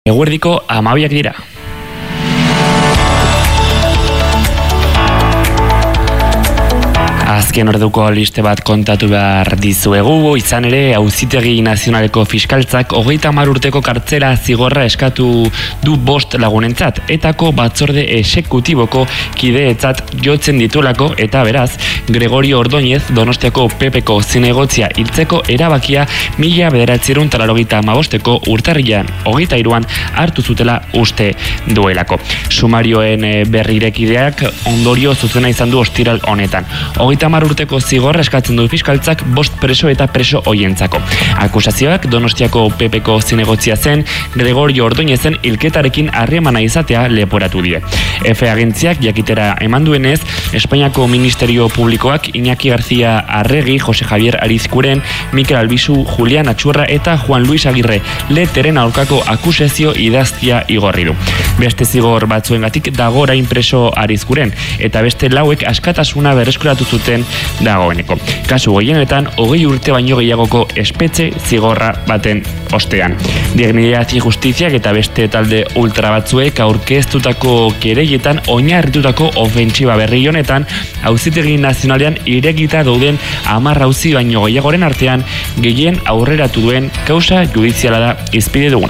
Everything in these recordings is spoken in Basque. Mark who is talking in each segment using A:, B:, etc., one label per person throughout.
A: Eguerdiko 12 dira. Azken orduko liste bat kontatu behar dizuegu, izan ere Auzitegi Nazionaleko Fiskaltzak 30 urteko kartzela zigorra eskatu du 5 lagunentzat, etako batzorde exekutiboko kideetzat jotzen ditulako, eta beraz, Gregorio Ordóñez Donostiako PPko zinegotzia hiltzeko erabakia 1985ko urtarrilean 23an hartu zutela uste duelako. Sumarioen berrirekideak ondorio zuzena izan du ostiral honetan. 30 urteko zigorra eskatzen du fiskaltzak 5 preso eta preso hoientzako. Akusazioak Donostiako PPko zinegotzia zen Gregorio Ordóñezen hilketarekin harremana izatea leporatu die. Efe agentziak jakitera eman duenez, Espainiako Ministerio Publikoak Iñaki García Arregi, Jose Javier Arizkuren, Mikel Albizu, Julián Atxurra eta Juan Luis Agirre leteren aurkako akusazio idaztia igorri du. Beste zigor batzuengatik dago orain preso Arizkuren, eta beste 4 askatasuna berreskuratu zuten dagoeneko. Kasu gehienetan 20 urte baino gehiagoko espetxe zigorra baten ostean. Dignidad y Justiziak eta beste talde ultra batzuek aurkeztutako kereietan oinarritutako ofentsiba berri honetan Auzitegi Nazionalean irekita dauden 10 auzi baino gehiagoren artean gehien aurreratu duen kausa judiziala da hizpide duguna.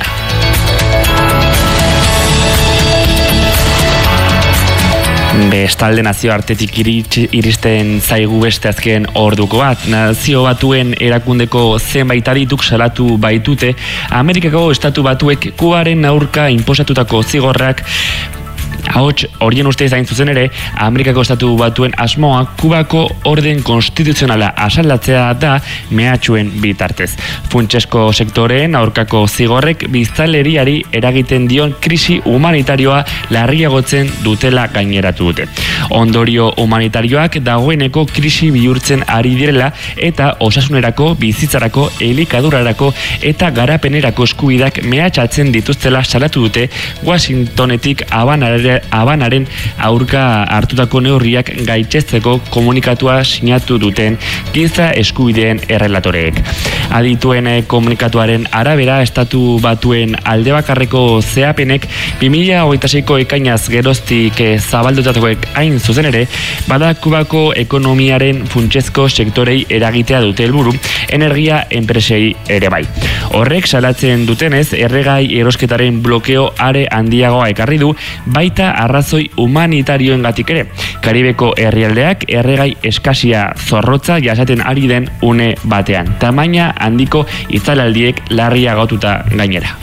A: Bestalde nazioartetik iristen zaigu beste azken orduko bat. Nazio Batuen erakundeko zenbait adituk salatu baitute Amerikako Estatu Batuek Kubaren aurka inposatutako zigorrak ahots horien ustez hain zuzen ere, Amerikako Estatu Batuen asmoa Kubako orden konstituzionala asaldatzea da mehatxuen bitartez. Funtsesko sektoreen aurkako zigorrek biztanleriari eragiten dion krisi humanitarioa larriagotzen dutela gaineratu dute. Ondorio humanitarioak dagoeneko krisi bihurtzen ari direla eta osasunerako, bizitzarako, elikadurarako eta garapenerako eskubidak mehatxatzen dituztela salatu dute Washingtonetik Habanaren aurka hartutako neurriak gaitzesteko komunikatua sinatu duten giza eskubideen errelatoreek. Adituen komunikatuaren arabera, Estatu Batuen aldebakarreko zehapenek 2026ko ekainaz geroztik zabaldutatuek hain zuzen ere, bada Kubako ekonomiaren funtsezko sektorei eragitea dute helburu, energia enpresei ere bai. Horrek salatzen dutenez, erregai erosketaren blokeo are handiagoa ekarri du, baita arrazoi humanitarioengatik ere. Karibeko herrialdeak erregai eskasia zorrotza jasaten ari den une batean. Tamaina handiko itzalaldiek larriagotuta gainera.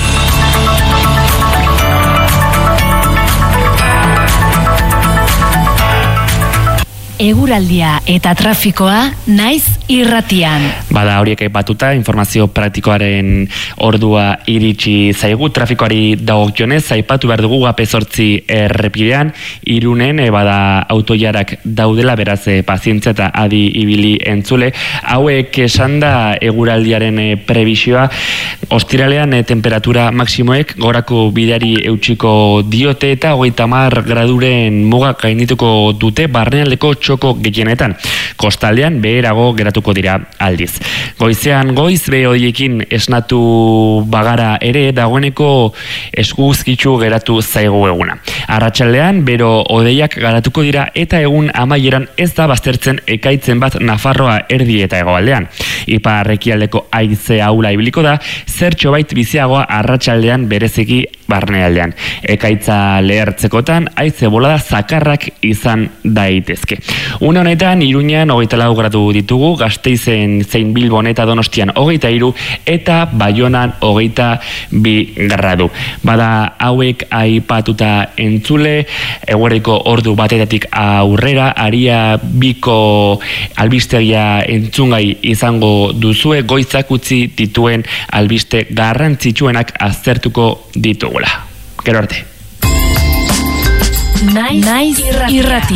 B: Eguraldia eta trafikoa naiz irratian.
A: Bada horiek aipatuta, informazio praktikoaren ordua iritsi zaigu. Trafikoari dagokionez, aipatu behar dugu AP8 errepidean, Irunen bada autoilarak daudela, beraz pazientzia eta adi ibili entzule. Hauek esan da eguraldiaren prebisioa. Ostiralean temperatura maksimoek gorako bideari eutsiko diote eta 30 graduren mugak gaindituko dute barnealdeko txoko gehienetan. Kostaldean beherago geratuko dira aldiz. Goizean goiz behodiekin esnatu bagara ere dagoeneko eskuzkitzu geratu zaigu eguna. Arratsaldean bero hodeiak garatuko dira eta egun amaieran ez da baztertzen ekaitzen bat Nafarroa erdi eta hegoaldean. Ipar-ekialdeko haize ahula ibiliko da, zertxo bait biziagoa arratsaldean bereziki barnealdean. Ekaitza lehertzekotan haize bolada zakarrak izan daitezke. Une honetan Iruñan 24 gradu ditugu, Gasteizen zein Bilbon eta Donostian 23 eta Baionan 22 gradu. Bada hauek aipatuta entzule, eguerdiko ordu batetatik aurrera aria biko albistegia entzungai izango duzue, goizak utzi dituen albiste garrantzitsuenak aztertuko ditugula. Gero arte.
B: Naiz irratia.